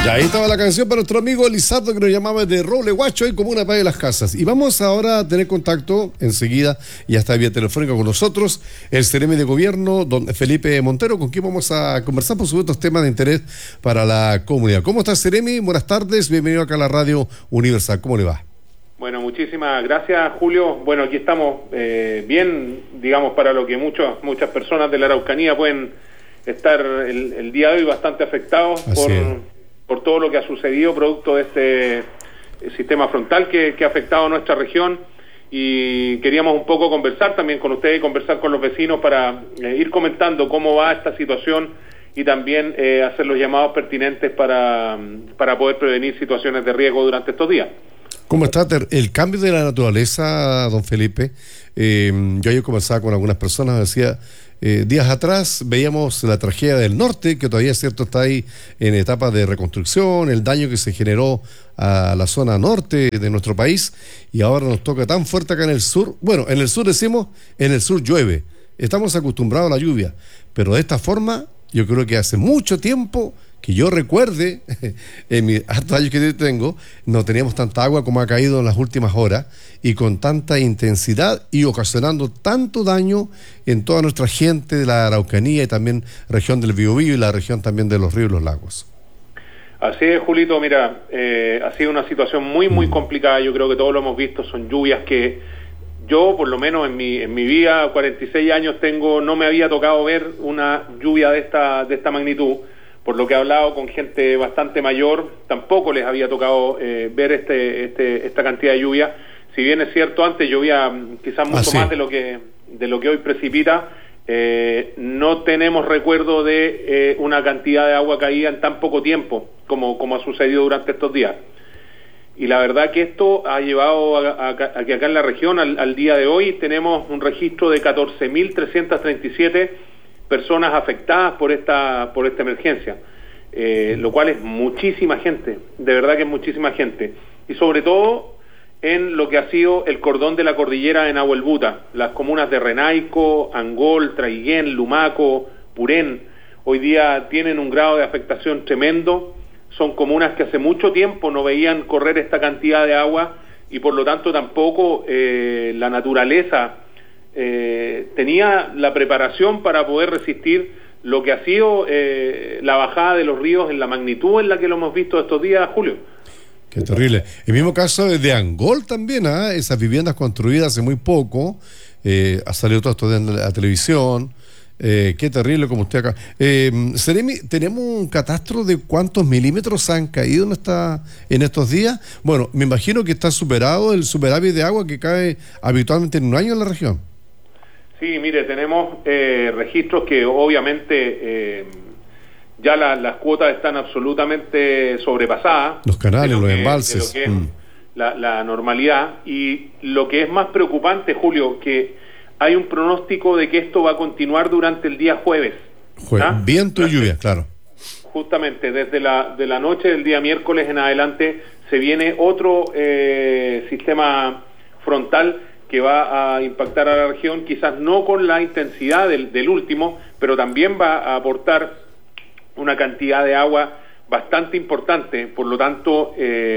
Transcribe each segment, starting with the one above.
Y ahí estaba la canción para nuestro amigo Lizardo, que nos llamaba de Roble Guacho, ahí como una de las casas. Y vamos ahora a tener contacto enseguida, y hasta vía telefónica con nosotros, el Seremi de Gobierno, don Felipe Montero, con quien vamos a conversar por supuesto temas de interés para la comunidad. ¿Cómo está, Seremi? Buenas tardes, bienvenido acá a la Radio Universal. ¿Cómo le va? Bueno, muchísimas gracias, Julio. Bueno, aquí estamos bien, digamos, para lo que muchas personas de la Araucanía pueden estar el día de hoy bastante afectados por todo lo que ha sucedido producto de este sistema frontal que ha afectado a nuestra región, y queríamos un poco conversar también con ustedes y conversar con los vecinos para ir comentando cómo va esta situación y también hacer los llamados pertinentes para poder prevenir situaciones de riesgo durante estos días. ¿Cómo está el cambio de la naturaleza, don Felipe? Yo ayer conversaba con algunas personas, decía, días atrás veíamos la tragedia del norte, que todavía es cierto está ahí en etapa de reconstrucción, el daño que se generó a la zona norte de nuestro país, y ahora nos toca tan fuerte acá en el sur. Bueno, en el sur decimos, en el sur llueve, estamos acostumbrados a la lluvia, pero de esta forma yo creo que hace mucho tiempo que yo recuerde, en mis hartos años que tengo, no teníamos tanta agua como ha caído en las últimas horas y con tanta intensidad y ocasionando tanto daño en toda nuestra gente de la Araucanía y también región del Biobío y la región también de los ríos y los lagos. Así es, Julito, mira, ha sido una situación muy complicada. Yo creo que todos lo hemos visto, son lluvias que yo, por lo menos en mi vida, 46 años tengo, no me había tocado ver una lluvia de esta magnitud. Por lo que he hablado con gente bastante mayor, tampoco les había tocado ver esta cantidad de lluvia. Si bien es cierto, antes llovía quizás mucho más de lo que hoy precipita, no tenemos recuerdo de una cantidad de agua caída en tan poco tiempo como ha sucedido durante estos días. Y la verdad que esto ha llevado a que acá en la región, al día de hoy, tenemos un registro de 14.337 personas afectadas por esta emergencia, lo cual es muchísima gente, de verdad que es muchísima gente, y sobre todo en lo que ha sido el cordón de la cordillera de Nahuelbuta, las comunas de Renaico, Angol, Traiguén, Lumaco, Purén, hoy día tienen un grado de afectación tremendo. Son comunas que hace mucho tiempo no veían correr esta cantidad de agua, y por lo tanto tampoco la naturaleza tenía la preparación para poder resistir lo que ha sido la bajada de los ríos en la magnitud en la que lo hemos visto estos días, Julio. Qué terrible. El mismo caso de Angol también, esas viviendas construidas hace muy poco, ha salido todo esto en la televisión. Qué terrible como usted acá. Seremi, ¿tenemos un catastro de cuántos milímetros han caído en estos días? Bueno, me imagino que está superado el superávit de agua que cae habitualmente en un año en la región. Sí, mire, tenemos registros que obviamente ya las cuotas están absolutamente sobrepasadas. Los canales, los embalses. De lo que es la normalidad. Y lo que es más preocupante, Julio, que hay un pronóstico de que esto va a continuar durante el día jueves. Viento y lluvia, claro. Justamente, desde de la noche del día miércoles en adelante se viene otro sistema frontal que va a impactar a la región, quizás no con la intensidad del último, pero también va a aportar una cantidad de agua bastante importante. Por lo tanto,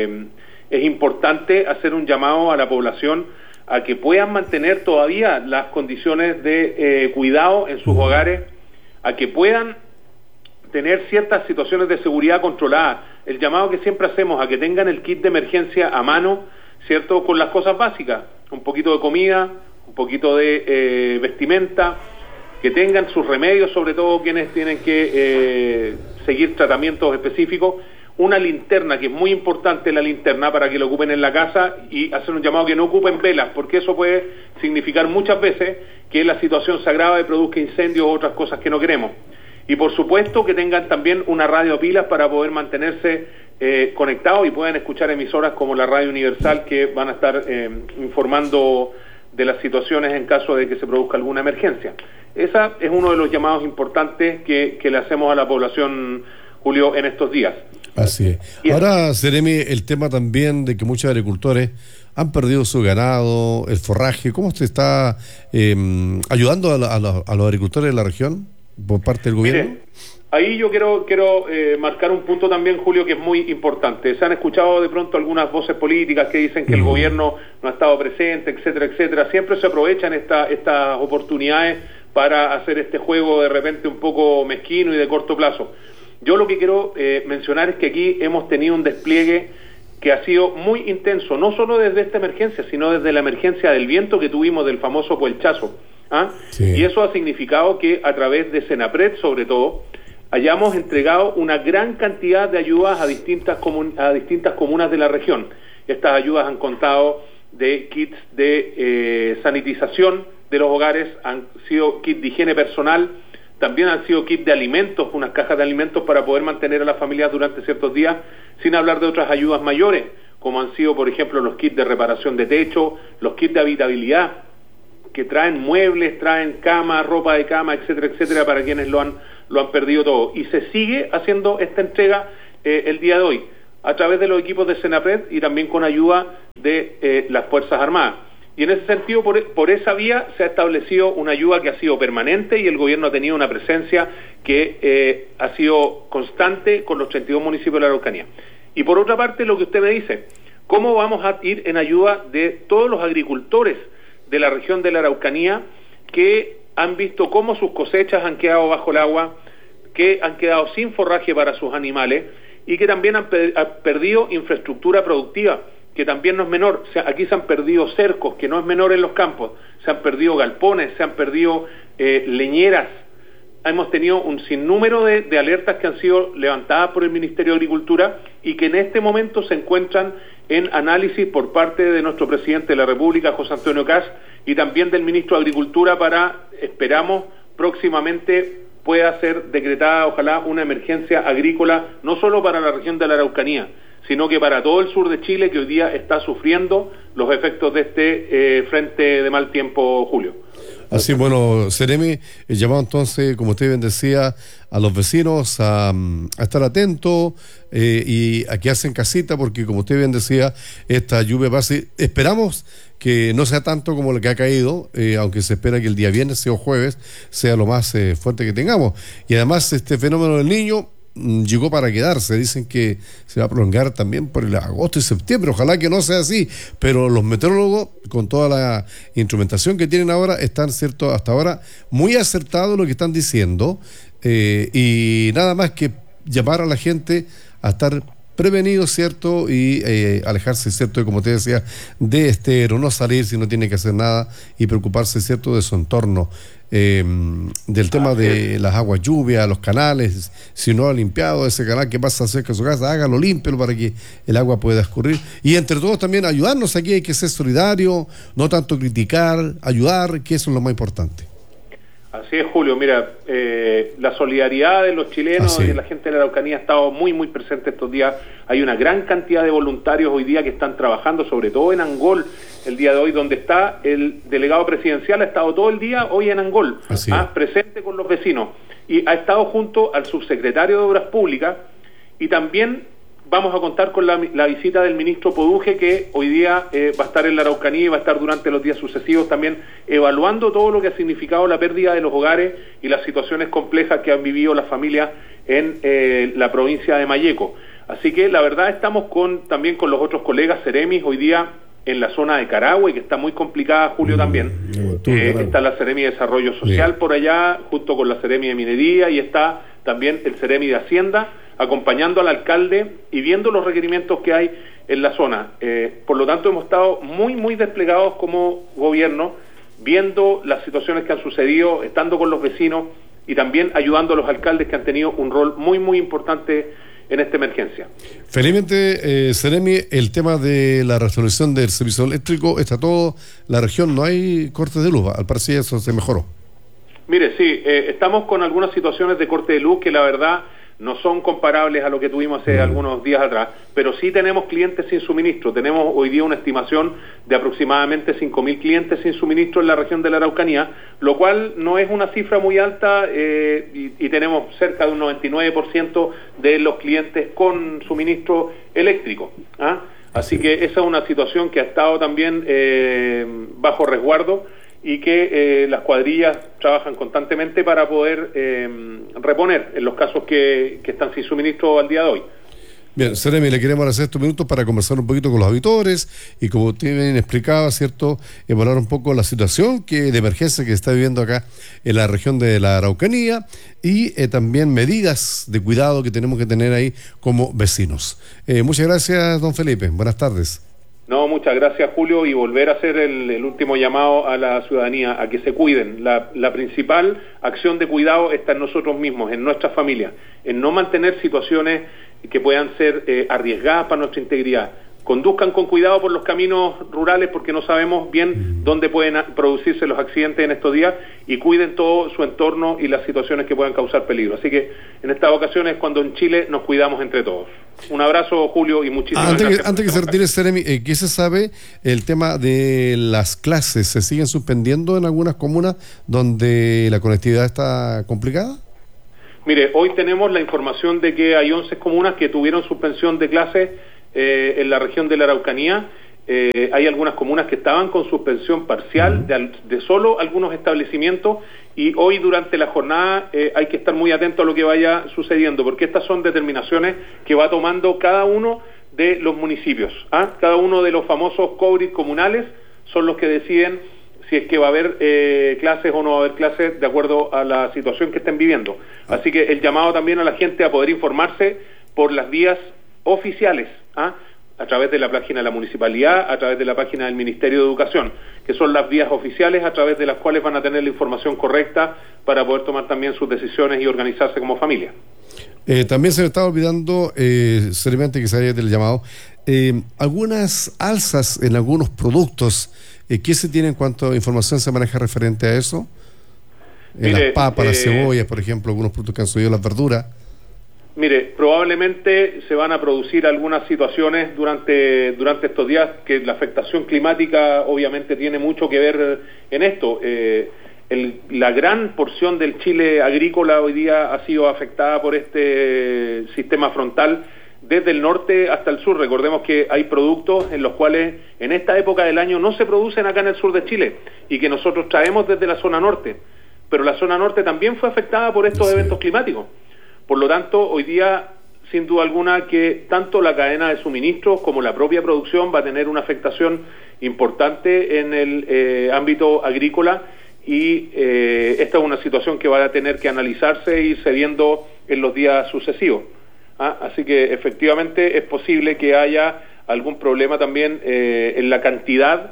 es importante hacer un llamado a la población a que puedan mantener todavía las condiciones de cuidado en sus hogares, a que puedan tener ciertas situaciones de seguridad controladas. El llamado que siempre hacemos a que tengan el kit de emergencia a mano, ¿cierto?, con las cosas básicas, un poquito de comida, un poquito de vestimenta, que tengan sus remedios, sobre todo quienes tienen que seguir tratamientos específicos, una linterna, que es muy importante la linterna para que lo ocupen en la casa, y hacer un llamado que no ocupen velas, porque eso puede significar muchas veces que la situación se agrava y produzca incendios u otras cosas que no queremos. Y por supuesto que tengan también una radio a pilas para poder mantenerse conectados y puedan escuchar emisoras como la Radio Universal, que van a estar informando de las situaciones en caso de que se produzca alguna emergencia. Esa es uno de los llamados importantes que le hacemos a la población, Julio, en estos días. Así es. Ahora, Seremi, el tema también de que muchos agricultores han perdido su ganado, el forraje. ¿Cómo usted está ayudando a los agricultores de la región por parte del gobierno? Mire, ahí yo quiero marcar un punto también, Julio, que es muy importante. Se han escuchado de pronto algunas voces políticas que dicen que el gobierno no ha estado presente, etcétera, etcétera. Siempre se aprovechan estas oportunidades para hacer este juego de repente un poco mezquino y de corto plazo. Yo lo que quiero mencionar es que aquí hemos tenido un despliegue que ha sido muy intenso, no solo desde esta emergencia, sino desde la emergencia del viento que tuvimos del famoso Puelchazo. Sí. Y eso ha significado que a través de Senapred, sobre todo, hayamos entregado una gran cantidad de ayudas a distintas comunas de la región. Estas ayudas han contado de kits de sanitización de los hogares, han sido kits de higiene personal, también han sido kits de alimentos, unas cajas de alimentos para poder mantener a las familias durante ciertos días, sin hablar de otras ayudas mayores, como han sido, por ejemplo, los kits de reparación de techo, los kits de habitabilidad, que traen muebles, traen cama, ropa de cama, etcétera, etcétera, para quienes lo han perdido todo. Y se sigue haciendo esta entrega el día de hoy, a través de los equipos de Senapred y también con ayuda de las Fuerzas Armadas. Y en ese sentido, por esa vía se ha establecido una ayuda que ha sido permanente y el gobierno ha tenido una presencia que ha sido constante con los 32 municipios de la Araucanía. Y por otra parte, lo que usted me dice, ¿cómo vamos a ir en ayuda de todos los agricultores de la región de la Araucanía que han visto cómo sus cosechas han quedado bajo el agua, que han quedado sin forraje para sus animales y que también han perdido infraestructura productiva, que también no es menor? O sea, aquí se han perdido cercos, que no es menor en los campos, se han perdido galpones, se han perdido leñeras. Hemos tenido un sinnúmero de alertas que han sido levantadas por el Ministerio de Agricultura y que en este momento se encuentran en análisis por parte de nuestro presidente de la República, José Antonio Kast, y también del ministro de Agricultura para, esperamos, próximamente pueda ser decretada, ojalá, una emergencia agrícola, no solo para la región de la Araucanía, sino que para todo el sur de Chile, que hoy día está sufriendo los efectos de este frente de mal tiempo, Julio. Así, bueno, Seremi, llamado entonces, como usted bien decía, a los vecinos a estar atentos y a quedarse en casita, porque como usted bien decía, esta lluvia pase. Esperamos que no sea tanto como lo que ha caído, aunque se espera que el día viernes o jueves sea lo más fuerte que tengamos. Y además, este fenómeno del Niño llegó para quedarse. Dicen que se va a prolongar también por el agosto y septiembre. Ojalá que no sea así, pero los meteorólogos, con toda la instrumentación que tienen ahora, están, cierto, hasta ahora muy acertados lo que están diciendo, y nada más que llamar a la gente a estar prevenidos, ¿cierto? Y alejarse, ¿cierto? Y como te decía, de estero, no salir si no tiene que hacer nada y preocuparse, ¿cierto?, de su entorno. Del tema de las aguas lluvias, los canales, si no ha limpiado ese canal que pasa cerca de su casa, hágalo, límpielo para que el agua pueda escurrir. Y entre todos también ayudarnos aquí, hay que ser solidario, no tanto criticar, ayudar, que eso es lo más importante. Así es, Julio. Mira, la solidaridad de los chilenos y de la gente de la Araucanía ha estado muy, muy presente estos días. Hay una gran cantidad de voluntarios hoy día que están trabajando, sobre todo en Angol, el día de hoy, donde está el delegado presidencial, ha estado todo el día hoy en Angol, presente con los vecinos, y ha estado junto al subsecretario de Obras Públicas, y también vamos a contar con la visita del ministro Poduje, que hoy día va a estar en la Araucanía y va a estar durante los días sucesivos también evaluando todo lo que ha significado la pérdida de los hogares y las situaciones complejas que han vivido las familias en la provincia de Malleco. Así que la verdad estamos también con los otros colegas Seremis hoy día en la zona de Carahue, que está muy complicada, Julio, también. Está la Seremi de Desarrollo Social por allá, junto con la Seremi de Minería, y está también el Seremi de Hacienda, acompañando al alcalde y viendo los requerimientos que hay en la zona. Por lo tanto, hemos estado muy, muy desplegados como gobierno, viendo las situaciones que han sucedido, estando con los vecinos y también ayudando a los alcaldes que han tenido un rol muy, muy importante en esta emergencia. Felizmente, Seremi, el tema de la resolución del servicio eléctrico está todo, la región no hay cortes de luz, al parecer eso se mejoró. Mire, sí, estamos con algunas situaciones de corte de luz que la verdad no son comparables a lo que tuvimos hace algunos días atrás, pero sí tenemos clientes sin suministro. Tenemos hoy día una estimación de aproximadamente 5.000 clientes sin suministro en la región de la Araucanía, lo cual no es una cifra muy alta, y tenemos cerca de un 99% de los clientes con suministro eléctrico. Así que esa es una situación que ha estado también bajo resguardo, y que las cuadrillas trabajan constantemente para poder reponer en los casos que están sin suministro al día de hoy. Bien, Seremi, le queremos hacer estos minutos para conversar un poquito con los auditores y, como usted bien explicaba, ¿cierto?, evaluar un poco la situación de emergencia que está viviendo acá en la región de la Araucanía y también medidas de cuidado que tenemos que tener ahí como vecinos. Muchas gracias, don Felipe. Buenas tardes. No, muchas gracias, Julio, y volver a hacer el último llamado a la ciudadanía a que se cuiden. La principal acción de cuidado está en nosotros mismos, en nuestras familias, en no mantener situaciones que puedan ser arriesgadas para nuestra integridad. Conduzcan con cuidado por los caminos rurales porque no sabemos bien dónde pueden producirse los accidentes en estos días, y cuiden todo su entorno y las situaciones que puedan causar peligro. Así que en estas ocasiones cuando en Chile nos cuidamos entre todos. Un abrazo, Julio, y muchísimas gracias. Antes que se retire, Seremi, ¿qué se sabe el tema de las clases? ¿Se siguen suspendiendo en algunas comunas donde la conectividad está complicada? Mire, hoy tenemos la información de que hay 11 comunas que tuvieron suspensión de clases en la región de la Araucanía. Hay algunas comunas que estaban con suspensión parcial de solo algunos establecimientos, y hoy durante la jornada hay que estar muy atento a lo que vaya sucediendo, porque estas son determinaciones que va tomando cada uno de los municipios. Cada uno de los famosos COBRID comunales son los que deciden si es que va a haber clases o no va a haber clases de acuerdo a la situación que estén viviendo. Así que el llamado también a la gente a poder informarse por las vías oficiales, a través de la página de la municipalidad, a través de la página del Ministerio de Educación, que son las vías oficiales a través de las cuales van a tener la información correcta para poder tomar también sus decisiones y organizarse como familia. También se me estaba olvidando, seriamente que se haya del llamado, algunas alzas en algunos productos. ¿Qué se tiene en cuanto a información se maneja referente a eso? Las papas, las cebollas, por ejemplo, algunos productos que han subido, las verduras. Mire, probablemente se van a producir algunas situaciones durante estos días, que la afectación climática obviamente tiene mucho que ver en esto. La gran porción del Chile agrícola hoy día ha sido afectada por este sistema frontal desde el norte hasta el sur. Recordemos que hay productos en los cuales en esta época del año no se producen acá en el sur de Chile y que nosotros traemos desde la zona norte, pero la zona norte también fue afectada por estos eventos climáticos. Por lo tanto, hoy día, sin duda alguna, que tanto la cadena de suministros como la propia producción va a tener una afectación importante en el ámbito agrícola, y esta es una situación que va a tener que analizarse y irse viendo en los días sucesivos. Así que efectivamente es posible que haya algún problema también en la cantidad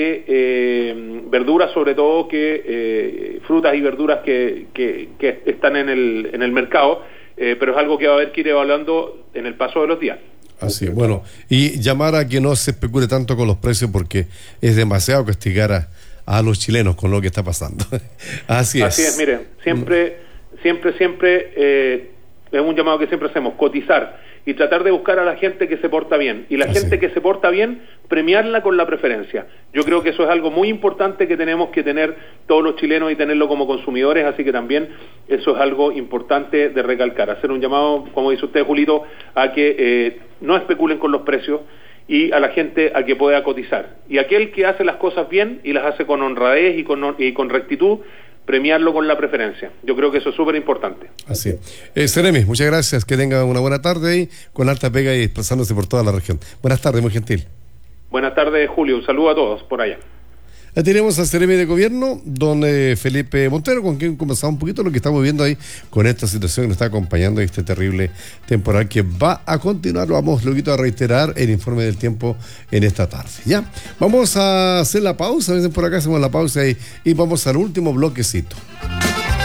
de verduras, sobre todo que frutas y verduras que están en el mercado, pero es algo que va a haber que ir evaluando en el paso de los días. Así, bueno, y llamar a que no se especule tanto con los precios, porque es demasiado castigar a los chilenos con lo que está pasando. Así es, mire, siempre es un llamado que siempre hacemos: cotizar y tratar de buscar a la gente que se porta bien, y la gente que se porta bien, premiarla con la preferencia. Yo creo que eso es algo muy importante que tenemos que tener todos los chilenos y tenerlo como consumidores, así que también eso es algo importante de recalcar. Hacer un llamado, como dice usted, Julito, a que no especulen con los precios, y a la gente a que pueda cotizar. Y aquel que hace las cosas bien y las hace con honradez y con rectitud, premiarlo con la preferencia. Yo creo que eso es súper importante. Así es. Seremi, muchas gracias. Que tenga una buena tarde ahí, con harta pega y desplazándose por toda la región. Buenas tardes, muy gentil. Buenas tardes, Julio. Un saludo a todos por allá. Ya tenemos al Seremi de Gobierno, don Felipe Montero, con quien conversamos un poquito lo que estamos viendo ahí con esta situación que nos está acompañando, este terrible temporal que va a continuar. Vamos luego a reiterar el informe del tiempo en esta tarde. Ya, vamos a hacer la pausa, dicen por acá, hacemos la pausa y vamos al último bloquecito.